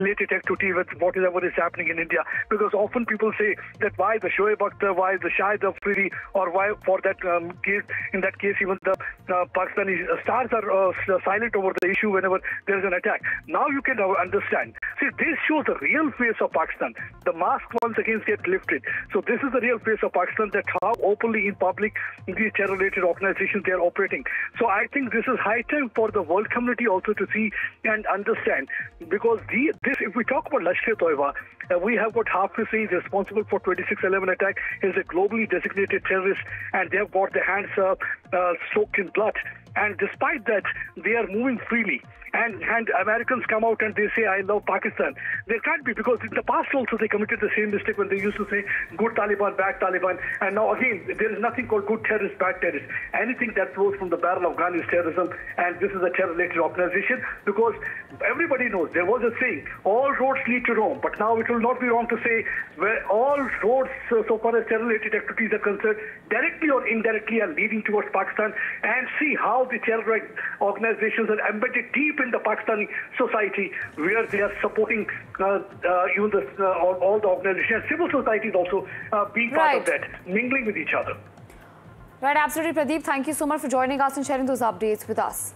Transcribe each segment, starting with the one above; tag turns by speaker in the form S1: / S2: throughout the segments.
S1: related activity with whatever is happening in India, because often people say that why the Shoaib Akhtar, why the Shahid Afridi, or why for that case, in that case even the Pakistani stars are silent over the issue whenever there is an attack. Now you can understand. See, this shows the real face of Pakistan. The mask once again gets lifted. So this is the real face of Pakistan, that how openly in public these terror-related organizations they are operating. So I think this is high time for the world community also to see and understand, because if we talk about Lashkar-e-Toiba, we have got Hafiz Saeed responsible for 26/11 attack. He's a globally designated terrorist, and they have got their hands soaked in blood. And despite that, they are moving freely. And Americans come out and they say, I love Pakistan. They can't be, because in the past also they committed the same mistake when they used to say good Taliban, bad Taliban. And now again, there is nothing called good terrorist, bad terrorist. Anything that flows from the barrel of gun is terrorism. And this is a terror-related organization, because everybody knows there was a saying, all roads lead to Rome. But now it will not be wrong to say where all roads, so far as terror-related activities are concerned, directly or indirectly are leading towards Pakistan. And see how the terror organizations are embedded deep in the Pakistani society, where they are supporting even all the organizations. Civil society is also being part of that, mingling with each other.
S2: Right, absolutely, Pradeep. Thank you so much for joining us and sharing those updates with us.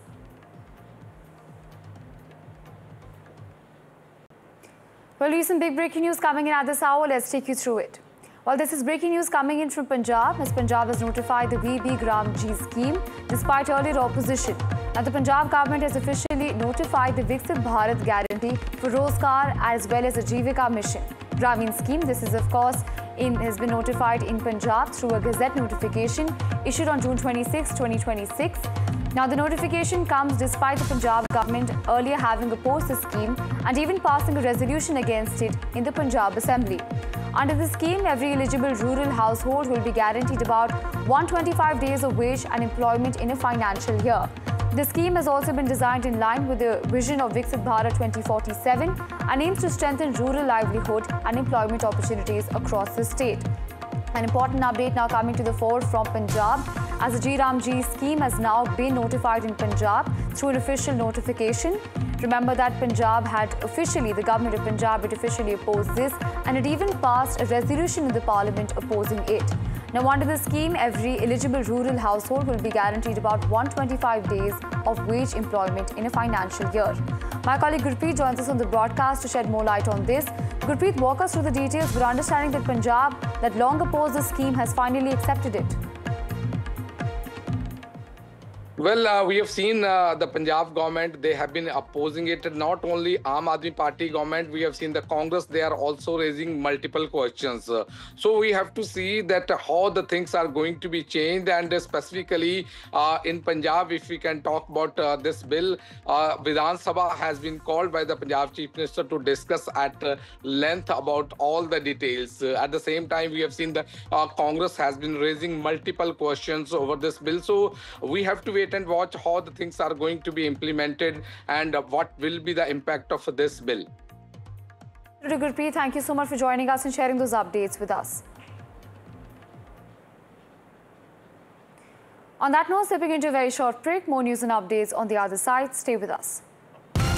S2: Well, recent big breaking news coming in at this hour. Let's take you through it. Well, this is breaking news coming in from Punjab, as Punjab has notified the BB Gram G scheme despite earlier opposition. Now, the Punjab government has officially notified the Viksit Bharat Guarantee for Rozgar as well as the Jivika mission. Grameen scheme, this is of course has been notified in Punjab through a Gazette notification issued on June 26, 2026. Now, the notification comes despite the Punjab government earlier having opposed the scheme and even passing a resolution against it in the Punjab Assembly. Under the scheme, every eligible rural household will be guaranteed about 125 days of wage and employment in a financial year. The scheme has also been designed in line with the vision of Viksit Bharat 2047 and aims to strengthen rural livelihood and employment opportunities across the state. An important update now coming to the fore from Punjab, as the G Ram G scheme has now been notified in Punjab through an official notification. Remember that the government of Punjab had officially opposed this, and it even passed a resolution in the parliament opposing it. Now, under the scheme, every eligible rural household will be guaranteed about 125 days of wage employment in a financial year. My colleague Gurpreet joins us on the broadcast to shed more light on this. Gurpreet, walk us through the details. We're understanding that Punjab, that long opposed the scheme, has finally accepted it.
S3: Well, we have seen the Punjab government, they have been opposing it. Not only Aam Aadmi Party government, we have seen the Congress, they are also raising multiple questions. So we have to see that how the things are going to be changed, and specifically in Punjab, if we can talk about this bill, Vidhan Sabha has been called by the Punjab Chief Minister to discuss at length about all the details. At the same time, we have seen the Congress has been raising multiple questions over this bill. So we have to wait and watch how the things are going to be implemented and what will be the impact of this bill.
S2: Gurpreet, thank you so much for joining us and sharing those updates with us. On that note, stepping into a very short break, more news and updates on the other side. Stay with us.